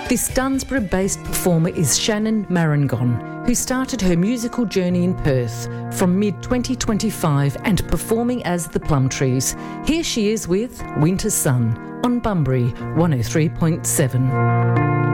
This Dunsborough-based performer is Shannon Marangon, who started her musical journey in Perth from mid-2025 and performing as the Plumtrees. Here she is with Winter Sun on Bunbury 103.7.